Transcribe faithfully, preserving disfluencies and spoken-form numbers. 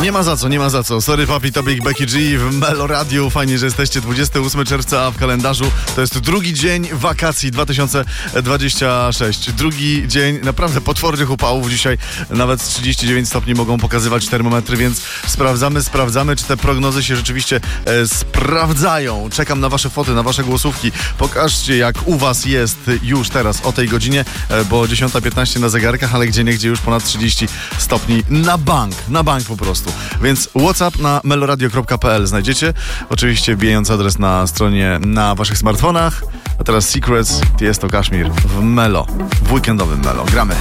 Nie ma za co, nie ma za co. Sorry papi, tobie i Becky G w Melo Radio. Fajnie, że jesteście. dwudziestego ósmego czerwca w kalendarzu. To jest drugi dzień wakacji dwa tysiące dwudziesty szósty. Drugi dzień naprawdę potwornych upałów. Dzisiaj nawet trzydzieści dziewięć stopni mogą pokazywać termometry, więc sprawdzamy, sprawdzamy, czy te prognozy się rzeczywiście e, sprawdzają. Czekam na wasze foty, na wasze głosówki. Pokażcie, jak u was jest już teraz o tej godzinie, e, bo dziesiąta piętnaście na zegarkach, ale gdzieniegdzie już ponad trzydzieści stopni na bank. Na bank po prostu. Więc WhatsApp na meloradio kropka p l znajdziecie. Oczywiście wbijając adres na stronie na waszych smartfonach. A teraz Secrets, jest to Kaszmir w Melo. W weekendowym Melo. Gramy.